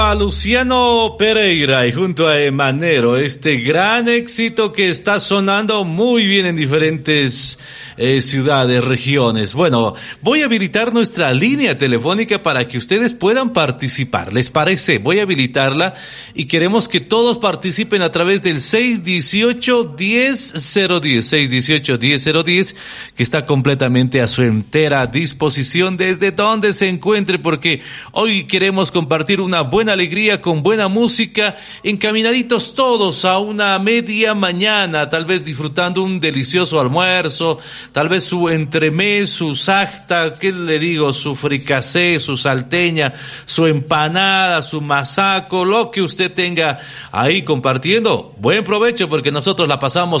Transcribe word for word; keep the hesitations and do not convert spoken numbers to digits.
A Luciano Pereira y junto a Emanero, este gran éxito que está sonando muy bien en diferentes eh, ciudades, regiones. Bueno, voy a habilitar nuestra línea telefónica para que ustedes puedan participar. ¿Les parece? Voy a habilitarla y queremos que todos participen a través del seis dieciocho, diez cero diez, seis dieciocho, diez cero diez, que está completamente a su entera disposición desde donde se encuentre, porque hoy queremos compartir una buena alegría con buena música, encaminaditos todos a una media mañana, tal vez disfrutando un delicioso almuerzo, tal vez su entremés, su sajta, ¿qué le digo? Su fricasé, su salteña, su empanada, su masaco, lo que usted tenga ahí compartiendo. Buen provecho porque nosotros la pasamos